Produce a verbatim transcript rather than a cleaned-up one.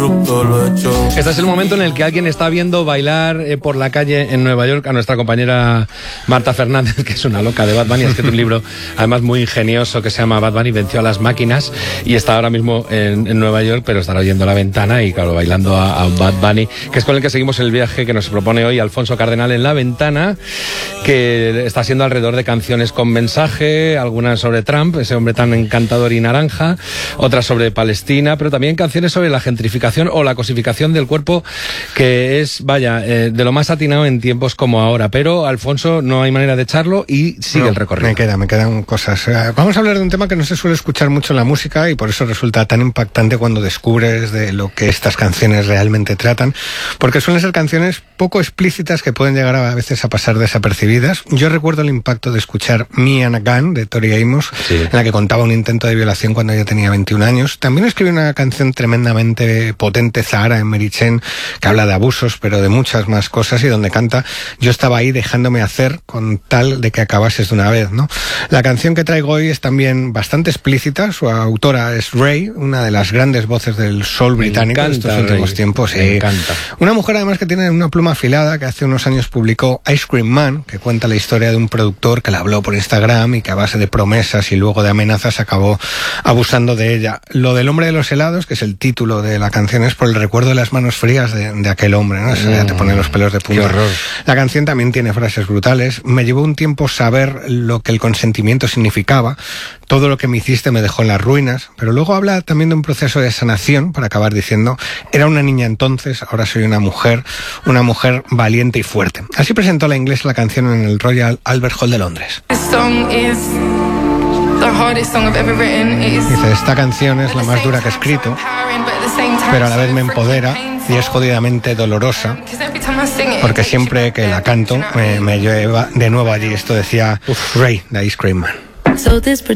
corrupto lo he hecho. Este es el momento en el que alguien está viendo bailar eh, por la calle en Nueva York a nuestra compañera Marta Fernández, que es una loca de Bad Bunny. Ha escrito un libro además muy ingenioso que se llama Bad Bunny venció a las máquinas, y está ahora mismo en, en Nueva York, pero estará oyendo la ventana y claro, bailando a, a Bad Bunny, que es con el que seguimos el viaje que nos propone hoy Alfonso Cardenal en La Ventana, que está siendo alrededor de canciones con mensaje, algunas sobre Trump, ese hombre tan encantador y naranja, otras sobre Palestina, pero también canciones sobre la gentrificación o la cosificación del cuerpo, que es, vaya, eh, de lo más atinado en tiempos como ahora. Pero, Alfonso, no hay manera de echarlo y sigue no, el recorrido. Me queda, me quedan cosas. Vamos a hablar de un tema que no se suele escuchar mucho en la música y por eso resulta tan impactante cuando descubres de lo que estas canciones realmente tratan, porque suelen ser canciones poco explícitas que pueden llegar a veces a pasar desapercibidas. Yo recuerdo el impacto de escuchar Me and a Gun de Tori Amos, sí, en la que contaba un intento de violación cuando ella tenía veintiún años. También escribió una canción tremendamente potente, Zahara, en Mary Chain, que habla de abusos, pero de muchas más cosas, y donde canta: yo estaba ahí dejándome hacer con tal de que acabases de una vez, ¿no? La canción que traigo hoy es también bastante explícita. Su autora es Ray, una de las grandes voces del soul británico de estos últimos Ray. tiempos. Me encanta. Una mujer además que tiene una pluma afilada, que hace unos años publicó Ice Cream Man, que cuenta la historia de un productor que la habló por Instagram y que a base de promesas y luego de amenazas acabó abusando de ella. Lo del hombre de los helados, que es el título de la canción, es por el recuerdo de las manos frías de, de aquel hombre, ¿no? Eso ya te pone los pelos de punta. Qué horror. La canción también tiene frases brutales. Me llevó un tiempo saber lo que el consentimiento significaba. Todo lo que me hiciste me dejó en las ruinas. Pero luego habla también de un proceso de sanación, para acabar diciendo: era una niña entonces, ahora soy una mujer, una mujer valiente y fuerte. Así presentó la inglesa la canción en el Royal Albert Hall de Londres. Dice: esta canción es la más dura que he escrito, pero a la vez me empodera y es jodidamente dolorosa, porque siempre que la canto me, me lleva de nuevo allí. Esto decía Ray, de Ice Cream Man.